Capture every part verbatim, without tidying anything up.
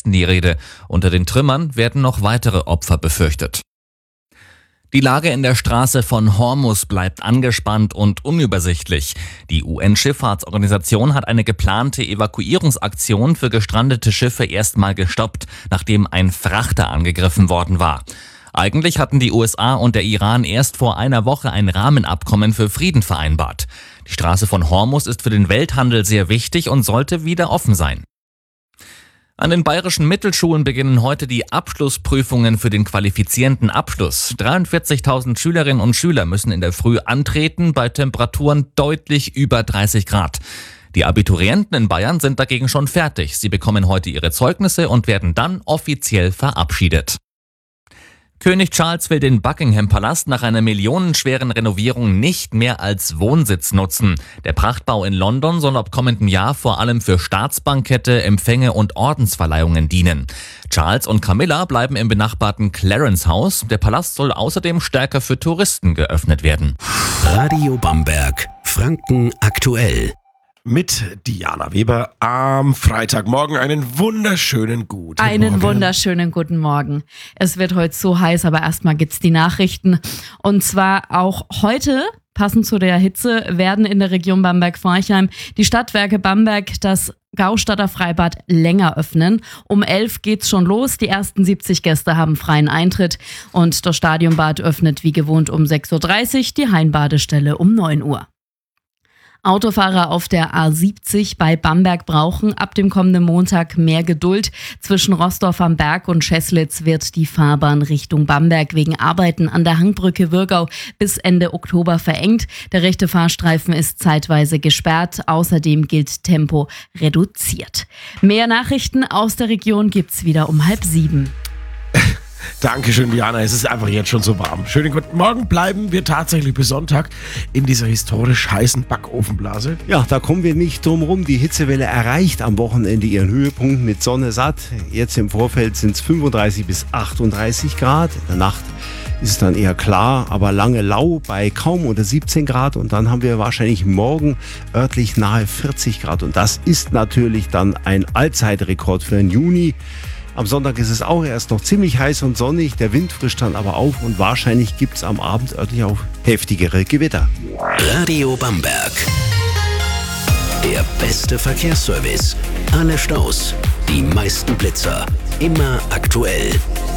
Verletzten die Rede. Unter den Trümmern werden noch weitere Opfer befürchtet. Die Lage in der Straße von Hormuz bleibt angespannt und unübersichtlich. Die U N-Schifffahrtsorganisation hat eine geplante Evakuierungsaktion für gestrandete Schiffe erstmal gestoppt, nachdem ein Frachter angegriffen worden war. Eigentlich hatten die U S A und der Iran erst vor einer Woche ein Rahmenabkommen für Frieden vereinbart. Die Straße von Hormuz ist für den Welthandel sehr wichtig und sollte wieder offen sein. An den bayerischen Mittelschulen beginnen heute die Abschlussprüfungen für den qualifizierenden Abschluss. dreiundvierzigtausend Schülerinnen und Schüler müssen in der Früh antreten bei Temperaturen deutlich über dreißig Grad. Die Abiturienten in Bayern sind dagegen schon fertig. Sie bekommen heute ihre Zeugnisse und werden dann offiziell verabschiedet. König Charles will den Buckingham-Palast nach einer millionenschweren Renovierung nicht mehr als Wohnsitz nutzen. Der Prachtbau in London soll ab kommendem Jahr vor allem für Staatsbankette, Empfänge und Ordensverleihungen dienen. Charles und Camilla bleiben im benachbarten Clarence House. Der Palast soll außerdem stärker für Touristen geöffnet werden. Radio Bamberg, Franken aktuell. Mit Diana Weber am Freitagmorgen einen wunderschönen guten Einen Morgen. wunderschönen guten Morgen. Es wird heute so heiß, aber erstmal gibt's die Nachrichten. Und zwar auch heute, passend zu der Hitze, werden in der Region Bamberg-Forchheim die Stadtwerke Bamberg das Gaustadter Freibad länger öffnen. Um elf geht's schon los. Die ersten siebzig Gäste haben freien Eintritt. Und das Stadionbad öffnet wie gewohnt um sechs Uhr dreißig, die Hainbadestelle um neun Uhr. Autofahrer auf der A siebzig bei Bamberg brauchen ab dem kommenden Montag mehr Geduld. Zwischen Roßdorf am Berg und Scheßlitz wird die Fahrbahn Richtung Bamberg wegen Arbeiten an der Hangbrücke Würgau bis Ende Oktober verengt. Der rechte Fahrstreifen ist zeitweise gesperrt. Außerdem gilt Tempo reduziert. Mehr Nachrichten aus der Region gibt's wieder um halb sieben. Dankeschön, Diana. Es ist einfach jetzt schon so warm. Schönen guten Morgen. Bleiben wir tatsächlich bis Sonntag in dieser historisch heißen Backofenblase. Ja, da kommen wir nicht drum rum. Die Hitzewelle erreicht am Wochenende ihren Höhepunkt mit Sonne satt. Jetzt im Vorfeld sind es fünfunddreißig bis achtunddreißig Grad. In der Nacht ist es dann eher klar, aber lange lau bei kaum unter siebzehn Grad. Und dann haben wir wahrscheinlich morgen örtlich nahe vierzig Grad. Und das ist natürlich dann ein Allzeitrekord für den Juni. Am Sonntag ist es auch erst noch ziemlich heiß und sonnig, der Wind frischt dann aber auf und wahrscheinlich gibt es am Abend örtlich auch heftigere Gewitter. Radio Bamberg. Der beste Verkehrsservice. Alle Staus, die meisten Blitzer, immer aktuell.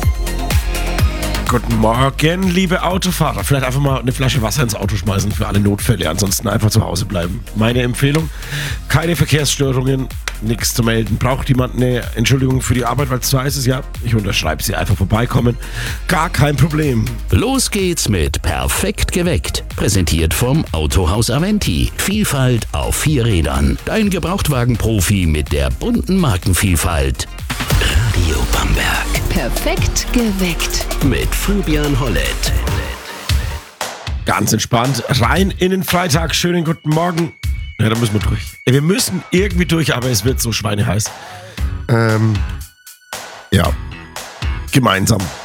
Guten Morgen, liebe Autofahrer. Vielleicht einfach mal eine Flasche Wasser ins Auto schmeißen für alle Notfälle. Ansonsten einfach zu Hause bleiben. Meine Empfehlung, keine Verkehrsstörungen, nichts zu melden. Braucht jemand eine Entschuldigung für die Arbeit, weil es zu heiß ist? Ja, ich unterschreibe sie. Einfach vorbeikommen. Gar kein Problem. Los geht's mit Perfekt geweckt. Präsentiert vom Autohaus Aventi. Vielfalt auf vier Rädern. Dein Gebrauchtwagen-Profi mit der bunten Markenvielfalt. Radio Bamberg. Perfekt geweckt. Mit Fabian Hollett. Ganz entspannt. Rein in den Freitag. Schönen guten Morgen. Ja, da müssen wir durch. Wir müssen irgendwie durch, aber es wird so schweineheiß. Ähm, ja. Gemeinsam.